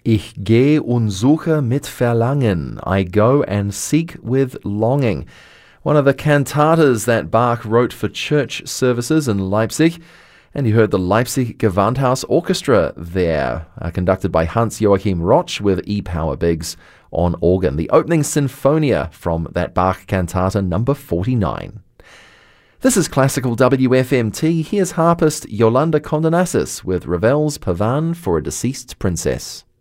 Ich gehe und suche mit Verlangen. I go and seek with longing. One of the cantatas that Bach wrote for church services in Leipzig. And you heard the Leipzig Gewandhaus Orchestra there, conducted by Hans-Joachim Roch with E-Power Biggs on organ. The opening Sinfonia from that Bach cantata number 49. This is Classical WFMT. Here's harpist Yolanda Condonasis with Ravel's Pavan for a Deceased Princess.